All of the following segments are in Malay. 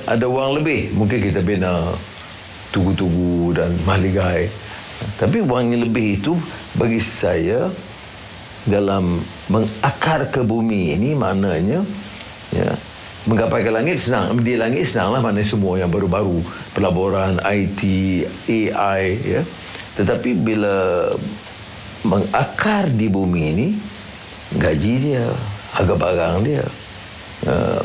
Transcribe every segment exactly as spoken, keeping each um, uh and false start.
ada wang lebih, mungkin kita bina tugu-tugu dan mahligai. Tapi wang yang lebih itu bagi saya dalam mengakar ke bumi ini maknanya ya, menggapai ke langit senang, di langit senanglah, maknanya semua yang baru-baru, pelaburan, I T, A I ya. Tetapi bila mengakar di bumi ini, gaji dia, harga barang dia, uh,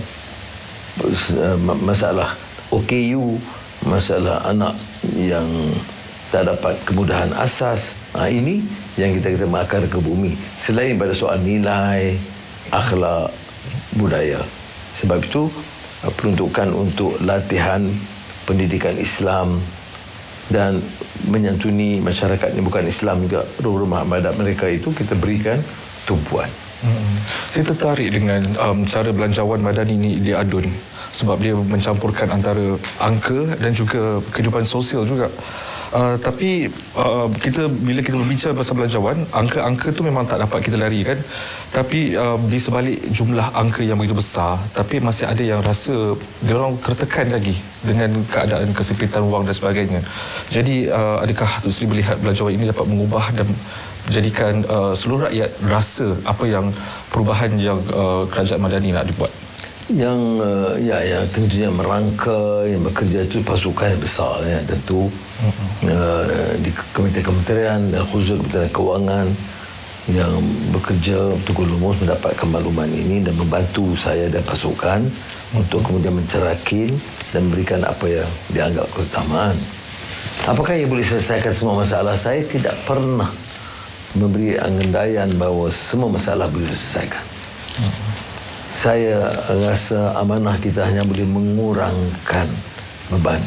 masalah O K U, masalah anak yang tak dapat kemudahan asas, ha, ini yang kita kita mengakar ke bumi. Selain pada soal nilai, akhlak, budaya. Sebab itu peruntukan untuk latihan pendidikan Islam dan menyantuni masyarakat yang bukan Islam juga, rumah ibadat mereka itu kita berikan tumpuan. Hmm. Saya tertarik dengan um, cara belanjawan Madani ini di Adun sebab dia mencampurkan antara angka dan juga kehidupan sosial juga. Uh, tapi uh, kita bila kita berbincang pasal belanjawan, angka-angka tu memang tak dapat kita lari kan. Tapi uh, di sebalik jumlah angka yang begitu besar, tapi masih ada yang rasa dia orang tertekan lagi dengan keadaan kesempitan wang dan sebagainya. Jadi uh, adakah Datuk Seri melihat belanjawan ini dapat mengubah dan menjadikan uh, seluruh rakyat rasa apa yang perubahan yang uh, Kerajaan Madani nak dibuat? Yang uh, ya yang tentunya merangka yang bekerja itu pasukan yang besar ya, tentu uh-huh. uh, di kementerian-kementerian dan khusus Kementerian Kewangan yang bekerja untuk lumus mendapatkan makluman ini dan membantu saya dan pasukan uh-huh. untuk kemudian mencerakin dan memberikan apa yang dianggap keutamaan. Apakah ia boleh selesaikan semua masalah? Saya tidak pernah memberi angandaian bahawa semua masalah boleh diselesaikan. Uh-huh. Saya rasa amanah kita hanya boleh mengurangkan beban.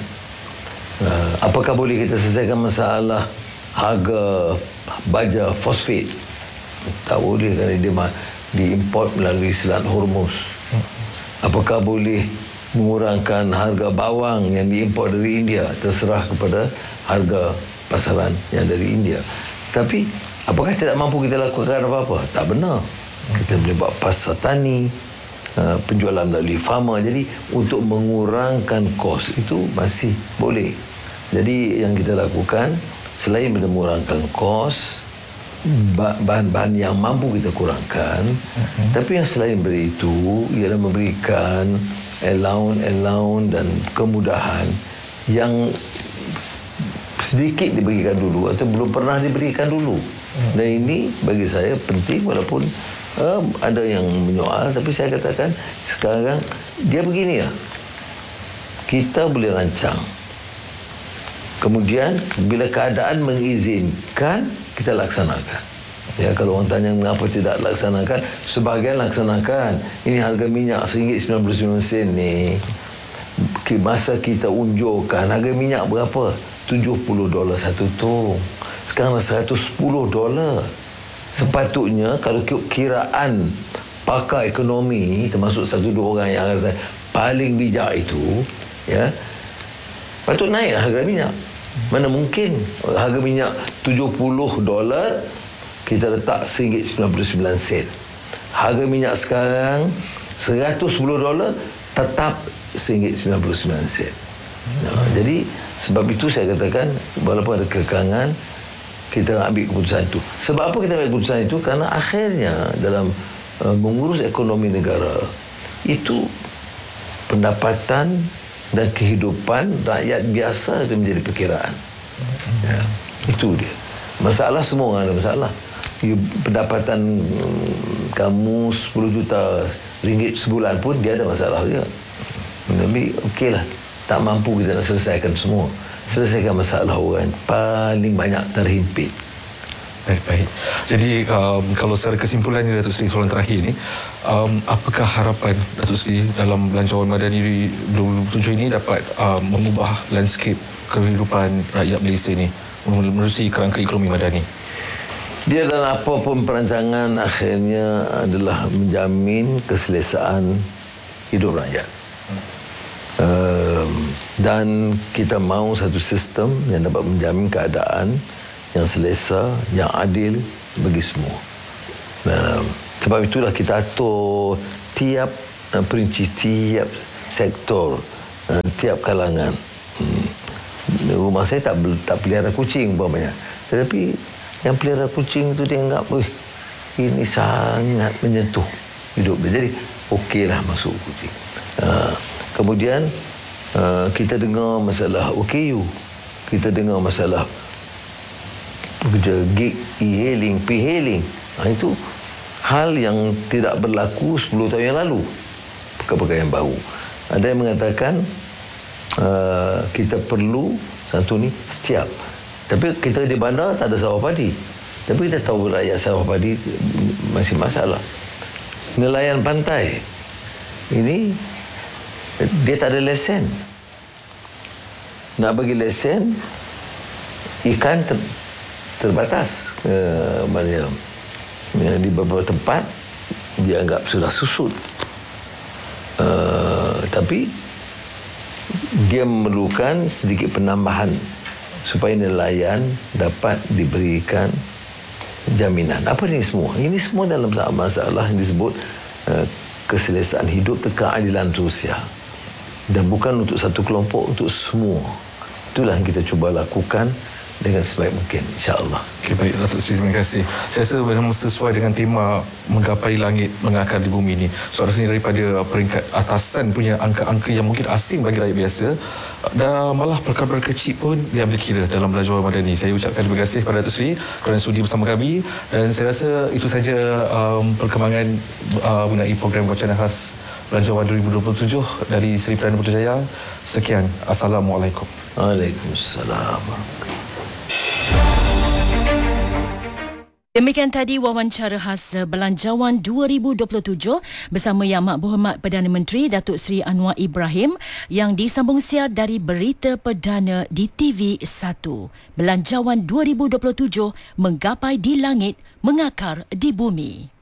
Uh, apakah boleh kita selesaikan masalah harga baja fosfat? Tak boleh kerana dia diimport melalui Selat Hormuz. Apakah boleh mengurangkan harga bawang yang diimport dari India? Terserah kepada harga pasaran yang dari India. Tapi apakah tidak mampu kita lakukan apa-apa? Tak benar. Kita boleh buat pasar tani, Uh, penjualan melalui farma. Jadi untuk mengurangkan kos itu masih boleh. Jadi yang kita lakukan selain mengurangkan kos, bahan-bahan yang mampu kita kurangkan, uh-huh. tapi yang selain dari itu ialah memberikan allowance-allowance dan kemudahan yang sedikit diberikan dulu atau belum pernah diberikan dulu. Uh-huh. Dan ini bagi saya penting, walaupun Uh, ada yang menyoal, tapi saya katakan sekarang dia begini lah, kita boleh rancang, kemudian bila keadaan mengizinkan kita laksanakan. Ya, kalau orang tanya mengapa tidak laksanakan, sebahagian laksanakan. Ini harga minyak one ringgit sembilan puluh sembilan sen ni, masa kita unjurkan harga minyak berapa? tujuh puluh dolar satu tong. Sekarang seratus sepuluh dolar. Sepatutnya kalau kiraan pakar ekonomi, termasuk satu dua orang yang rasa paling bijak itu, ya, patut naik harga minyak. Mana mungkin harga minyak tujuh puluh dolar kita letak one ringgit sembilan puluh sembilan sen. Harga minyak sekarang seratus sepuluh dolar tetap one ringgit sembilan puluh sembilan sen. Nah, jadi sebab itu saya katakan walaupun ada kekangan, kita ambil keputusan itu. Sebab apa kita ambil keputusan itu? Kerana akhirnya dalam uh, mengurus ekonomi negara itu pendapatan dan kehidupan rakyat biasa itu menjadi perkiraan. Ya, itu dia. Masalah semua orang ada masalah. You, pendapatan um, kamu sepuluh juta ringgit sebulan pun dia ada masalah juga. Tapi okeylah, tak mampu kita nak selesaikan semua. Selesaikan masalah orang yang paling banyak terhimpit. Baik, baik. Jadi um, kalau secara kesimpulannya Datuk Seri, soalan terakhir ini, um, apakah harapan Datuk Seri dalam belanjawan Madani dua ribu tujuh ini dapat um, mengubah landscape kehidupan rakyat Malaysia ini menerusi kerangka ekonomi Madani? Dia dalam apapun perancangan akhirnya adalah menjamin keselesaan hidup rakyat. Um, dan kita mahu satu sistem yang dapat menjamin keadaan yang selesa, yang adil bagi semua. Um, sebab itulah kita atur tiap uh, perinci, tiap sektor uh, tiap kalangan. Hmm. Rumah saya tak tak pelihara kucing umpamanya. Tetapi yang pelihara kucing tu dia anggap, "Wih, ini sangat menyentuh hidup dia." Jadi okeylah masuk kucing. Uh, kemudian uh, kita dengar masalah O K U. Kita dengar masalah kerja gig, e-hailing, p-hailing. Ha, itu hal yang tidak berlaku sepuluh tahun yang lalu. Perkara-perkara yang baru. Ada yang mengatakan uh, kita perlu satu ni setiap. Tapi kita di bandar tak ada sawah padi. Tapi kita tahu rakyat sawah padi masih masalah. Nelayan pantai ini dia tak ada lesen. Nak bagi lesen, ikan ter, terbatas. Uh, mana, uh, di beberapa tempat dianggap sudah susut. Uh, tapi dia memerlukan sedikit penambahan supaya nelayan dapat diberikan jaminan. Apa ini semua? Ini semua dalam masalah yang disebut uh, keselesaan hidup dan keadilan sosial. Dan bukan untuk satu kelompok, untuk semua. Itulah yang kita cuba lakukan dengan sebaik mungkin, insya-Allah. Okay, baik, Datuk Seri, terima kasih. Saya rasa memang sesuai dengan tema menggapai langit, mengakar di bumi ini. So, rasanya daripada peringkat atasan punya angka-angka yang mungkin asing bagi rakyat biasa, dan malah perkara-perkara kecil pun diambil kira dalam Belanjawan Madani. Saya ucapkan terima kasih kepada Datuk Seri kerana sudi bersama kami, dan saya rasa itu saja um, perkembangan uh, mengenai program rancangan khas Belanjawan dua ribu dua puluh tujuh dari Seri Perdana Putrajaya. Sekian. Assalamualaikum. Waalaikumsalam. Demikian tadi wawancara khas Belanjawan dua ribu dua puluh tujuh bersama Yang Amat Berhormat Perdana Menteri Datuk Seri Anwar Ibrahim yang disambung siar dari Berita Perdana di T V satu. Belanjawan dua ribu dua puluh tujuh menggapai di langit, mengakar di bumi.